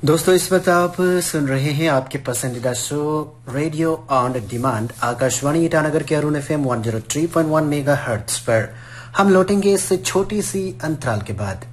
दोस्तों, इस वक्त आप सुन रहे हैं आपके पसंदीदा show radio on demand Akashvani Itanagar के अरुण FM 103.1 मेगाहर्ट्ज पर। हम लौटेंगे इस छोटी सी अंतराल के बाद।